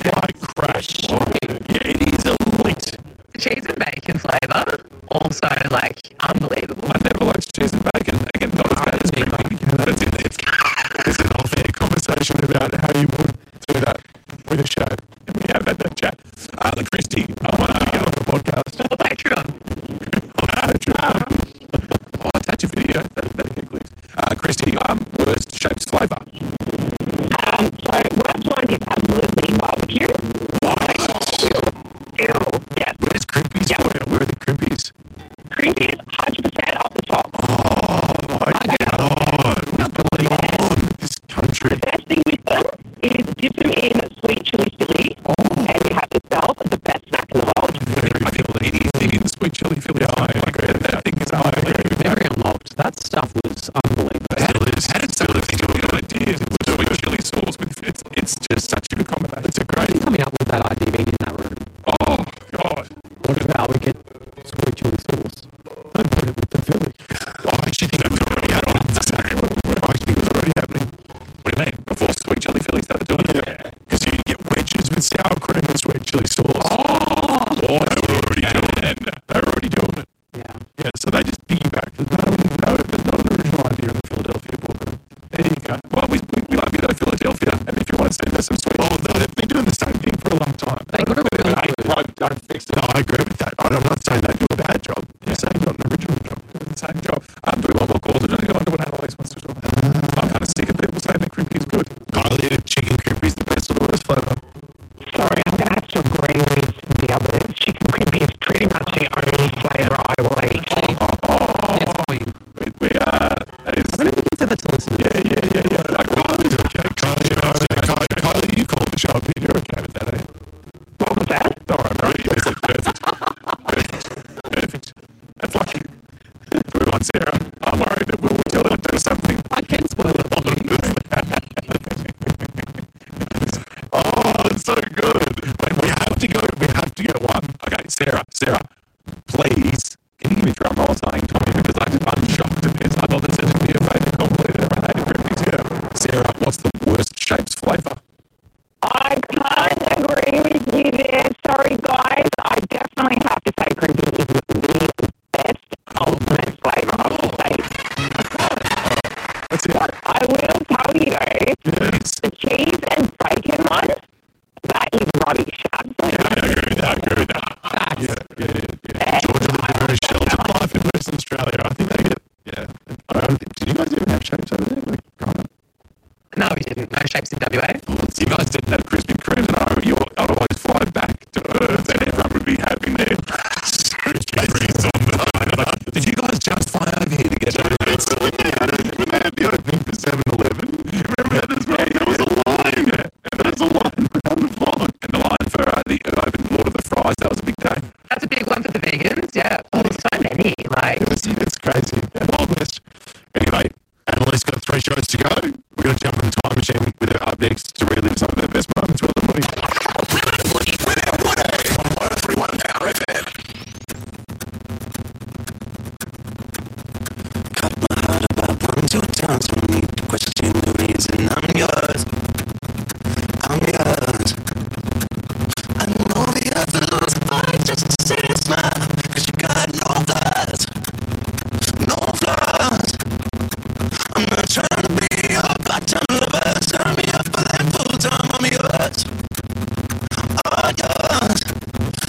like crack. Yeah, it is elite. The cheese and bacon flavour, also like unbelievable. I never liked cheese and bacon. Again, not as bad as me. That's in there. There's an off-air conversation about how you would do that with a show. And we have had that chat. Look, Christy, I want to get on the podcast. Or Patreon. I'll attach a video. That'll get clicks. Christy, worst shapes flavour. So worst one is absolutely barbecue. Ew. Yeah. Where's Crimpies? Yeah. Where are the Crimpies? Crimpies, 100% off the top. Oh my God. Unbelievable. This country. The best thing with them is dip them in sweet chili Philly, and you have yourself the best snack in the world. I think ladies dig in sweet chili Philly. I agree with that. I think it's unbelievable. Very unlocked. That stuff was unbelievable. How did someone think of the idea? Sweet chili sauce with it's just such a good combination. It's a great. Coming up with that idea being in that room. Oh God. What about we get sweet chili sauce and put it with the Philly? I actually think that was already happening. I actually think it was already happening. What do you mean? Before sweet chili Philly started doing it? Yeah. Because you get wedges with sour cream and sweet chili sauce. They were already doing it. Yeah. Yeah, so they just piggybacked. There's not an original idea in the Philadelphia book. There you go. Well, we like to go to Philadelphia, and if you want to send us some sweet they've been doing the same thing for a long time. They got it really Don't fix it. No, I agree with that. I'm not saying they do a bad job. You're saying not an original job. They're the same job. Do we want more calls? I don't know what Annalise wants to talk about. I'm kind of sick of people saying that crimpy is good. Kylie, chicken crimpy is the best or the worst flavour. Sorry, I'm going to have to agree with the others. Chicken crimpy is pretty much the only flavour I will eat. We are. I don't think you said that to listen to. Yeah. Kylie's okay. Kylie, you called the show. You're okay with that, eh? What was that? All right. It's like perfect. That's lucky. We want Sarah. I'm worried that we'll tell her to do something. I can spoil it. Oh, it's so good. Wait, we have to go one. Okay, Sarah, please. Can you give me drum roll or something, Tommy? Because I'm shocked at this. I thought this was going to be a favourite complete everything. Sarah, what's the worst shapes flavour? I can't agree with you there. Sorry, guys. I definitely have to say crimpy is the best ultimate flavour of the state. That's it. But I will tell you though, the cheese and bacon one, that is rubbish. Absolutely. I agree with that. Yeah. Georgia lived a very sheltered life in Western Australia. I think they get, did you guys even have shapes over there? Like, growing up? No, we didn't. No shapes in WA. You guys didn't have Krispy Kreme, and you would otherwise fly back to Earth, and everyone would be having their Did you guys just fly over here to get over there? I don't think they had the opening for 7-Eleven. Remember that as well? There was a line. And there was a line around the block. And the line for the open Lord of the Fries, that was a big day. That's a big one for the vegans, yeah. Oh, there's so many. Like, It's crazy. Wild West. Anyway, Annalise got 3 shows to go. We're going to jump in the time machine with her up next to relive some